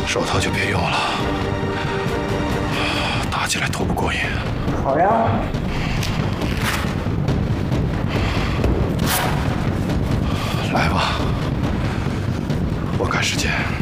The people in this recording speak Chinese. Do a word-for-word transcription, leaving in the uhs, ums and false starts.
手套就别用了，打起来多不过瘾。 好呀。 来吧，我赶时间。